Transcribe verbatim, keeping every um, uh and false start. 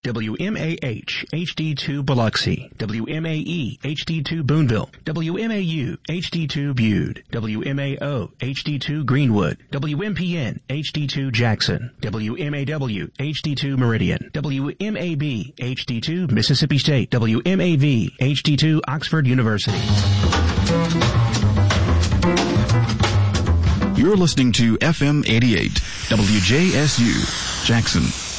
W M A H H D two Biloxi, W M A E H D two Boonville, W M A U H D two Bude, W M A O H D two Greenwood, W M P N H D two Jackson, W M A W H D two Meridian, W M A B H D two Mississippi State, W M A V H D two Oxford University. You're listening to F M eighty-eight, W J S U, Jackson.